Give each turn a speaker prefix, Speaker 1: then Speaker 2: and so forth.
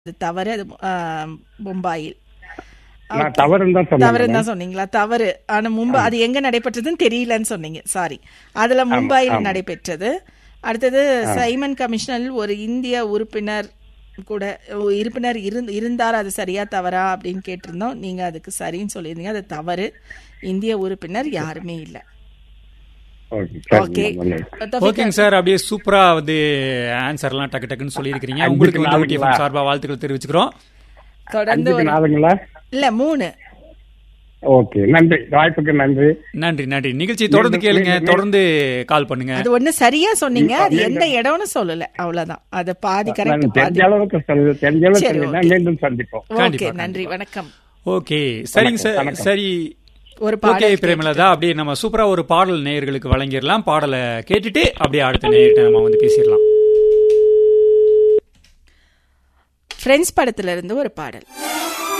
Speaker 1: அது தவறு. அது மும்பாயில்.
Speaker 2: நான் தவறுன்னு தான் சொன்னேன்.
Speaker 1: தவறுன்னு தான் சொன்னீங்களா? தவறு. ஆனா மும்பை அது எங்க நடைபெற்றதுன்னு தெரியலன்னு சொன்னீங்க. சாரி. அதுல மும்பாயில் நடைபெற்றது. அடுத்தது சைமன் கமிஷனில் ஒரு இந்திய உறுப்பினர் கூட இருந்தார். அது சரியா தவறா அப்படின்னு கேட்டிருந்தோம். நீங்க அதுக்கு சரின்னு சொல்லியிருந்தீங்க. அது தவறு. இந்திய உறுப்பினர் யாருமே இல்ல.
Speaker 3: ஓகேங்க சார், அப்படியே சூப்பரா வந்து ஆன்சர்லாம் டக்கு டக்குன்னு சொல்லியிருக்கீங்க. உங்களுக்கு வந்து சார்பா வாழ்த்துக்கள் தெரிவிச்சுக்கிறோம்.
Speaker 1: தொடர்ந்து இல்ல 3.
Speaker 2: ஓகே, நன்றி. வாய்ப்புக்கு நன்றி.
Speaker 3: நன்றி நன்றி. நிகழ்ச்சி தொடர்ந்து கேளுங்க, தொடர்ந்து கால் பண்ணுங்க.
Speaker 1: அது ஒண்ணு சரியா சொன்னீங்க, அது எந்த இடம்னு சொல்லல, அவ்வளவுதான். அது பாதி கரெக்ட்.
Speaker 2: தெரிஞ்ச அளவுக்கு மீண்டும் சந்திப்போம்.
Speaker 1: ஓகே, நன்றி, வணக்கம்.
Speaker 3: ஓகே, சரிங்க சார். சரி,
Speaker 1: ஒரு
Speaker 3: ஓகே பிரேமலதா, அப்படியே நம்ம சூப்பரா ஒரு பாடல் நேயர்களுக்கு வழங்கிடலாம். பாடலை கேட்டுட்டு அப்படியே அடுத்த நேயர்கிட்ட நம்ம வந்து பேசிடலாம்.
Speaker 1: ஃப்ரெண்ட்ஸ் படத்துல இருந்து ஒரு பாடல்.